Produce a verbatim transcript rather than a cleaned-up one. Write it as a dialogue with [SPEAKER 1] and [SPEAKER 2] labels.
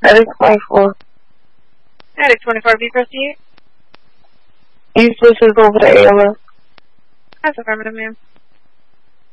[SPEAKER 1] Attic twenty-four.
[SPEAKER 2] Attic twenty-four, B, proceed.
[SPEAKER 1] East Bush is over to A L S.
[SPEAKER 2] That's affirmative, ma'am.